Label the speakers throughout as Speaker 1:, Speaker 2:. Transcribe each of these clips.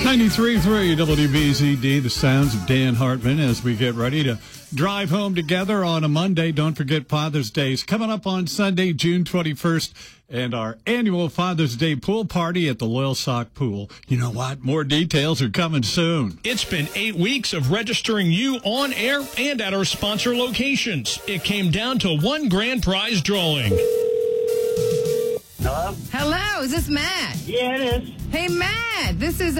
Speaker 1: 93.3 WBZD, the sounds of Dan Hartman as we get ready to drive home together on a Monday. Don't forget Father's Day is coming up on Sunday, June 21st, and our annual Father's Day pool party at the Loyal Sock Pool. You know what? More details are coming soon.
Speaker 2: It's been 8 weeks of registering you on air and at our sponsor locations. It came down to one grand prize drawing.
Speaker 3: Hello?
Speaker 4: Hello, is this Matt?
Speaker 3: Yeah, it is.
Speaker 4: Hey, Matt, this is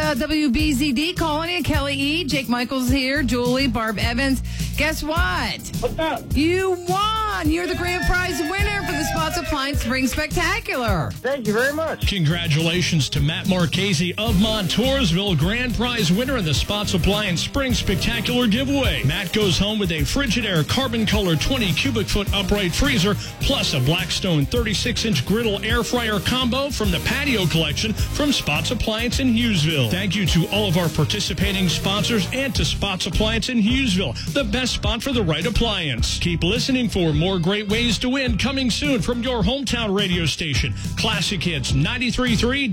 Speaker 4: WBZD calling you. Kelly E., Jake Michaels here, Julie, Barb Evans. Guess what?
Speaker 3: What's up?
Speaker 4: You won! You're the grand prize winner for the Spots Appliance Spring Spectacular.
Speaker 3: Thank you very much.
Speaker 2: Congratulations to Matt Marchese of Montoursville, grand prize winner in the Spots Appliance Spring Spectacular giveaway. Matt goes home with a Frigidaire Carbon Color 20 cubic foot upright freezer, plus a Blackstone 36-inch griddle air fryer combo from the Patio Collection from Spots Appliance in Hughesville. Thank you to all of our participating sponsors and to Spots Appliance in Hughesville, the best spot for the right appliance. Keep listening for more great ways to win coming soon from your hometown radio station, Classic Hits 93.3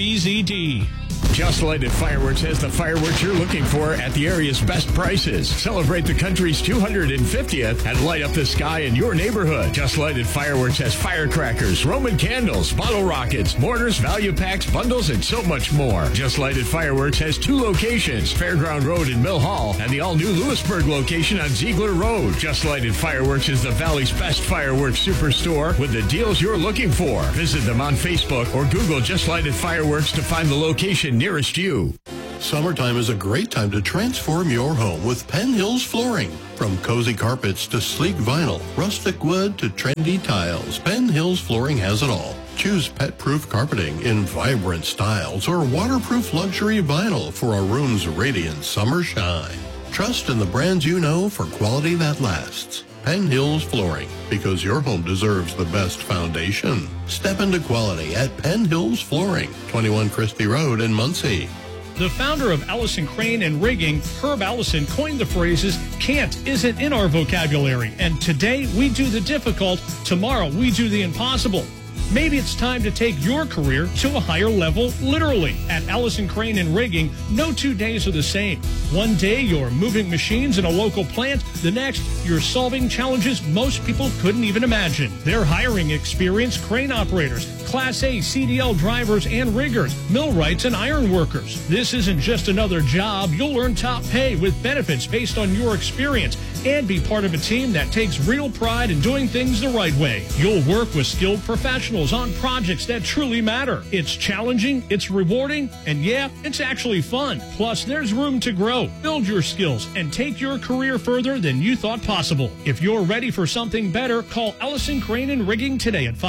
Speaker 2: WBZD.
Speaker 5: Just Lighted Fireworks has the fireworks you're looking for at the area's best prices. Celebrate the country's 250th and light up the sky in your neighborhood. Just Lighted Fireworks has firecrackers, Roman candles, bottle rockets, mortars, value packs, bundles, and so much more. Just Lighted Fireworks has two locations, Fairground Road in Mill Hall and the all-new Lewisburg location on Ziegler Road. Just Lighted Fireworks is the Valley's best fireworks superstore with the deals you're looking for. Visit them on Facebook or Google Just Lighted Fireworks to find the location nearest you.
Speaker 6: Summertime is a great time to transform your home with Penn Hills Flooring. From cozy carpets to sleek vinyl, rustic wood to trendy tiles, Penn Hills Flooring has it all. Choose pet-proof carpeting in vibrant styles or waterproof luxury vinyl for a room's radiant summer shine. Trust in the brands you know for quality that lasts. Penn Hills Flooring, because your home deserves the best foundation. Step into quality at Penn Hills Flooring, 21 Christie Road in Muncie.
Speaker 2: The founder of Allison Crane and Rigging, Herb Allison, coined the phrases, can't isn't in our vocabulary. And today we do the difficult, tomorrow we do the impossible. Maybe it's time to take your career to a higher level, literally. At Allison Crane and Rigging, no 2 days are the same. One day, you're moving machines in a local plant. The next, you're solving challenges most people couldn't even imagine. They're hiring experienced crane operators, Class A CDL drivers and riggers, millwrights and iron workers. This isn't just another job. You'll earn top pay with benefits based on your experience and be part of a team that takes real pride in doing things the right way. You'll work with skilled professionals on projects that truly matter. It's challenging, it's rewarding, and yeah, it's actually fun. Plus, there's room to grow, build your skills, and take your career further than you thought possible. If you're ready for something better, call Allison Crane and Rigging today at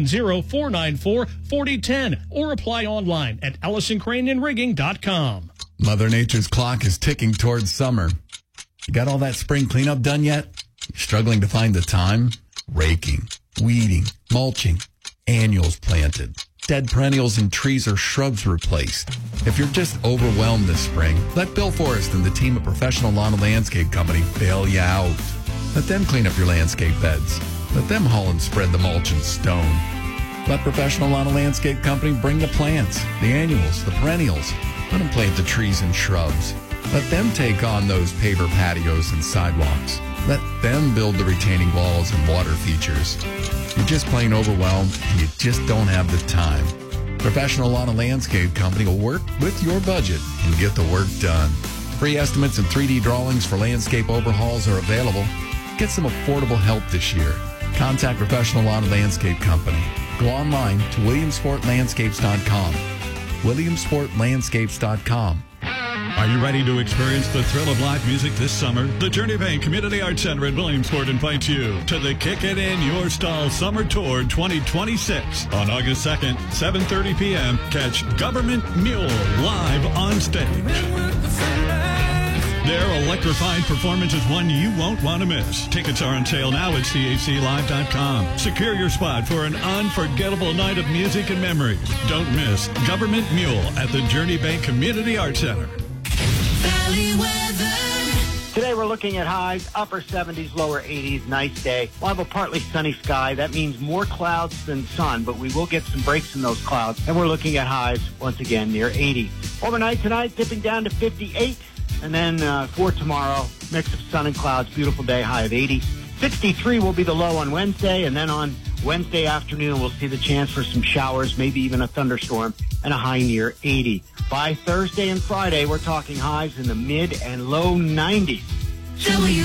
Speaker 2: 570-494-4010 or apply online at AllisonCraneandRigging.com.
Speaker 7: Mother Nature's clock is ticking towards summer. You got all that spring cleanup done yet? You're struggling to find the time? Raking, weeding, mulching, annuals planted, dead perennials and trees or shrubs replaced. If you're just overwhelmed this spring, let Bill Forrest and the team at Professional Lawn and Landscape Company bail you out. Let them clean up your landscape beds. Let them haul and spread the mulch and stone. Let Professional Lawn and Landscape Company bring the plants, the annuals, the perennials. Let them plant the trees and shrubs. Let them take on those paver patios and sidewalks. Let them build the retaining walls and water features. You're just plain overwhelmed and you just don't have the time. Professional Lawn and Landscape Company will work with your budget and get the work done. Free estimates and 3D drawings for landscape overhauls are available. Get some affordable help this year. Contact Professional Lawn and Landscape Company. Go online to WilliamsportLandscapes.com. WilliamsportLandscapes.com.
Speaker 1: Are you ready to experience the thrill of live music this summer? The Journey Bank Community Arts Center at Williamsport invites you to the Kick It In Your Stall Summer Tour 2026. On August 2nd, 7:30 p.m., catch Government Mule live on stage. Their electrifying performance is one you won't want to miss. Tickets are on sale now at CACLive.com. Secure your spot for an unforgettable night of music and memories. Don't miss Government Mule at the Journey Bank Community Arts Center.
Speaker 3: Today we're looking at highs, upper 70s, lower 80s, nice day. We'll have a partly sunny sky. That means more clouds than sun, but we will get some breaks in those clouds. And we're looking at highs, once again, near 80. Overnight tonight, dipping down to 58. And then for tomorrow, mix of sun and clouds, beautiful day, high of 80. 63 will be the low on Wednesday, and then on Wednesday afternoon, we'll see the chance for some showers, maybe even a thunderstorm, and a high near 80. By Thursday and Friday, we're talking highs in the mid and low 90s.